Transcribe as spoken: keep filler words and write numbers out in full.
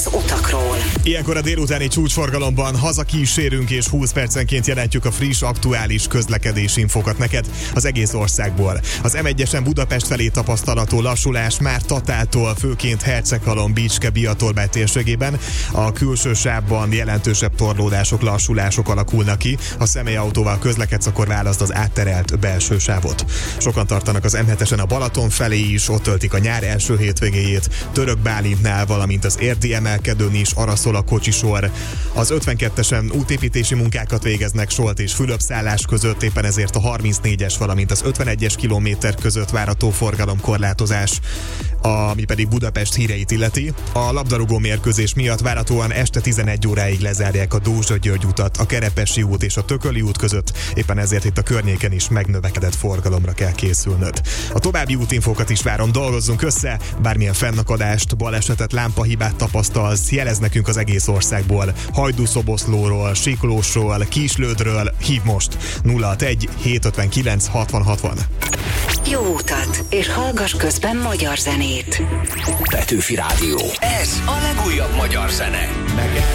utakról. Ilyenkor a délutáni csúcsforgalomban hazakísérünk és húsz percenként jelentjük a friss, aktuális közlekedési infokat neked az egész országból. Az em egyesen Budapest felé tapasztalható lassulás már Tatától, főként Herceghalom, Bicske, Biatorbágy térségében. A külső sávban jelentősebb torlódások, lassulások alakulnak ki. Ha személyautóval közlekedsz, akkor válaszd az átterelt belső sávot. Sokan tartanak az em hetesen a Balaton felé is, ott töltik a nyár első hétvégéjét. Török Bálintnál, valamint az érdi emelkedőn is araszol a kocsisor. Az ötvenkettesen útépítési munkákat végeznek Solt és Fülöp-szállás között, éppen ezért a harmincnégyes, valamint az ötvenegyes kilométer között várható forgalomkorlátozás. Ami pedig Budapest híreit illeti. A labdarúgó mérkőzés miatt várhatóan este tizenegy óráig lezárják a Dózsa-György utat, a Kerepesi út és a Tököli út között, éppen ezért itt a környéken is megnövekedett forgalomra kell készülnöd. A további útinfókat is várom, dolgozzunk össze, bármilyen fennakadást, balesetet, lámpahibát tapasztalsz, jelez nekünk az egész országból, Hajdú-Szoboszlóról, Siklósról, Kislődről, hív most nulla hatvanegy hétszázötvenkilenc hatvan hatvan. Jó utat, és hallgass közben magyar zenét. Petőfi Rádió. Ez a legújabb magyar zene. Meg